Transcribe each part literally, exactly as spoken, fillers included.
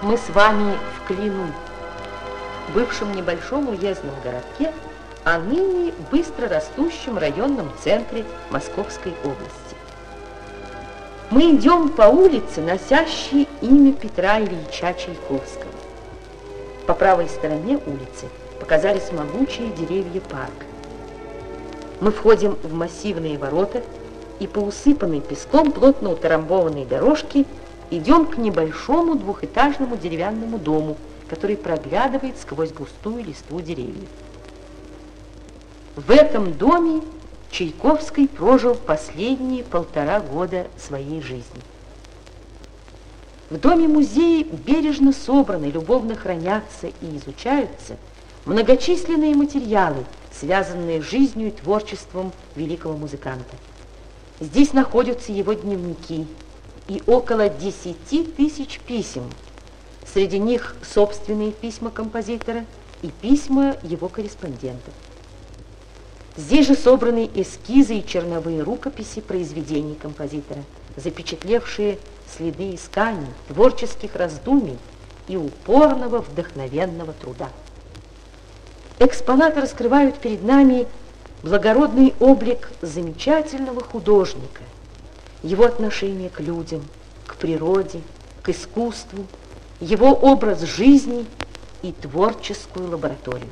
Мы с вами в Клину, бывшем небольшом уездном городке, а ныне быстро растущем районном центре Московской области. Мы идем по улице, носящей имя Петра Ильича Чайковского. По правой стороне улицы показались могучие деревья парка. Мы входим в массивные ворота и по усыпанной песком плотно утрамбованной дорожке идем к небольшому двухэтажному деревянному дому, который проглядывает сквозь густую листву деревьев. В этом доме Чайковский прожил последние полтора года своей жизни. В доме-музее бережно собраны, любовно хранятся и изучаются многочисленные материалы, связанные с жизнью и творчеством великого музыканта. Здесь находятся его дневники и около десяти тысяч писем. Среди них собственные письма композитора и письма его корреспондентов. Здесь же собраны эскизы и черновые рукописи произведений композитора, запечатлевшие следы исканий, творческих раздумий и упорного вдохновенного труда. Экспонаты раскрывают перед нами благородный облик замечательного художника, его отношение к людям, к природе, к искусству, его образ жизни и творческую лабораторию.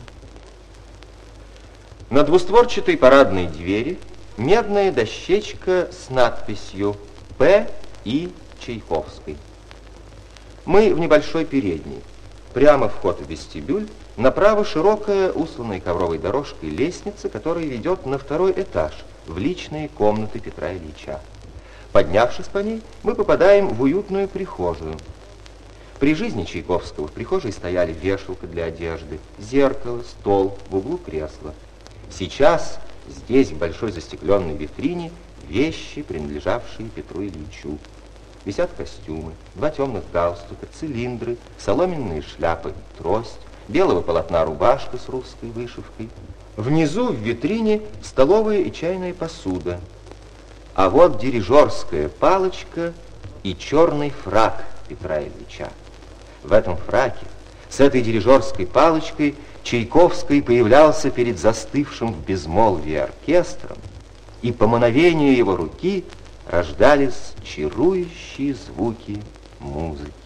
На двустворчатой парадной двери медная дощечка с надписью «П. И. Чайковский». Мы в небольшой передней. Прямо вход в вестибюль, направо широкая, усланная ковровой дорожкой лестница, которая ведет на второй этаж, в личные комнаты Петра Ильича. Поднявшись по ней, мы попадаем в уютную прихожую. При жизни Чайковского в прихожей стояли вешалка для одежды, зеркало, стол, в углу кресло. Сейчас здесь, в большой застекленной витрине, вещи, принадлежавшие Петру Ильичу. Висят костюмы, два темных галстука, цилиндры, соломенные шляпы, трость, белого полотна рубашка с русской вышивкой. Внизу в витрине столовая и чайная посуда. А вот дирижерская палочка и черный фрак Петра Ильича. В этом фраке, с этой дирижерской палочкой, Чайковский появлялся перед застывшим в безмолвии оркестром, и по мановению его руки рождались чарующие звуки музыки.